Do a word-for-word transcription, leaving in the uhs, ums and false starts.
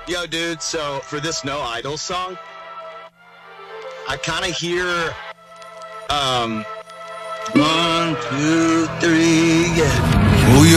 Yo, dude, so for this No Idol song, I kind of hear, um, one, two, three, yeah. Oh, yeah.